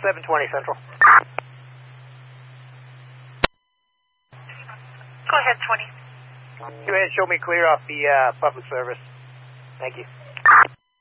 720 Central. Go ahead, 20. Go ahead and show me clear off the public service. Thank you.